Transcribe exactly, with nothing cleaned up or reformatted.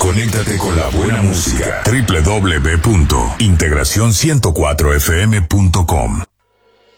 Conéctate con la buena música. doble u doble u doble u punto integración ciento cuatro f m punto com